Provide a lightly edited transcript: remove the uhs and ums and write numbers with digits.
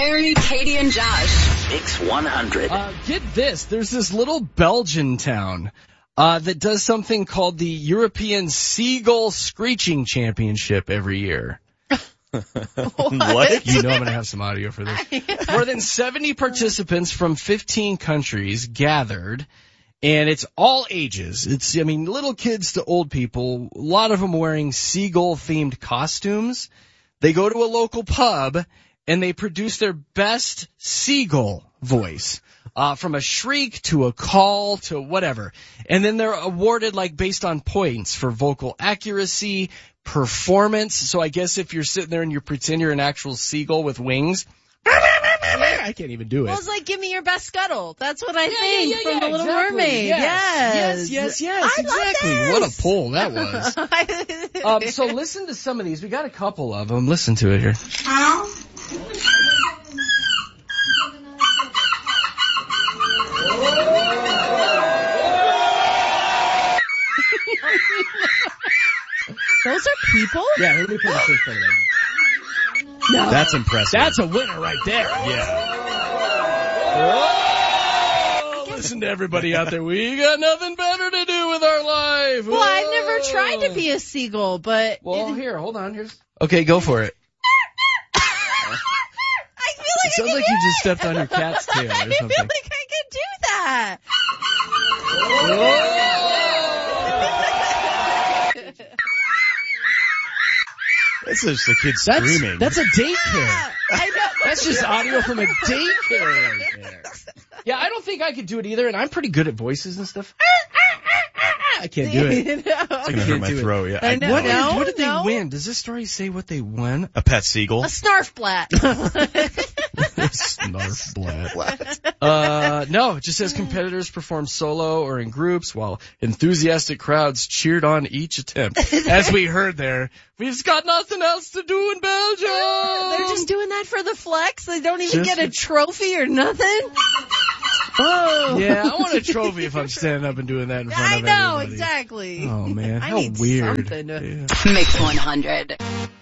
Mary, Katie, and Josh. Mix 100. Get this. There's this little Belgian town that does something called the European Seagull Screeching Championship every year. What? You know I'm going to have some audio for this. More than 70 participants from 15 countries gathered, and it's all ages. Little kids to old people, a lot of them wearing seagull-themed costumes. They go to a local pub, and they produce their best seagull voice. From a shriek to a call to whatever. And then they're awarded based on points for vocal accuracy, performance. So I guess if you're sitting there and you pretend you're an actual seagull with wings, I can't even do it. Well, it's like, give me your best scuttle. That's what I think from The Little exactly. Mermaid. Yes, exactly. What a pull that was. So listen to some of these. We got a couple of them. Listen to it here. Those are people? Yeah, let me put the first part of that. No. That's impressive. That's a winner right there. Yeah. Oh, listen to everybody out there. We got nothing better to do with our life. Well, I've never tried to be a seagull, but... Well, here, hold on. Okay, go for it. I feel like It sounds like you just stepped on your cat's tail or something. I feel like I could do that. That's just the kid screaming. That's a daycare. I know. That's just audio from a daycare right there. Yeah, I don't think I could do it either, and I'm pretty good at voices and stuff. I can't do it. It's going to hurt my throat. Yeah. I know. What did they win? Does this story say what they won? A pet seagull. A snarfblat. Snarfblat. No, it just says competitors performed solo or in groups while enthusiastic crowds cheered on each attempt. As we heard there, we've got nothing else to do in Belgium. They're just doing that for the flex? They don't even get a trophy or nothing? Oh. Yeah, I want a trophy if I'm standing up and doing that in front of I know, everybody. Exactly. Oh, man. I How need weird. something to... Mix 100.